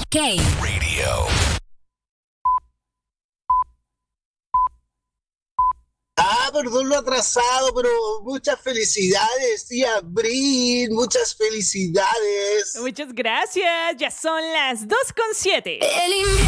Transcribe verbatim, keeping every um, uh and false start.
K Radio. Ah, perdón lo atrasado, pero muchas felicidades, tía Brin, muchas felicidades. Muchas gracias, ya son las dos con siete. El invierno